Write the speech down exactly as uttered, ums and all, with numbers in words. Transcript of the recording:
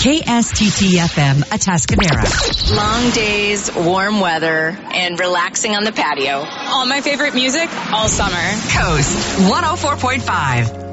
K S T T F M, Atascadero. Long days, warm weather, and relaxing on the patio. All my favorite music all summer. Coast one oh four point five.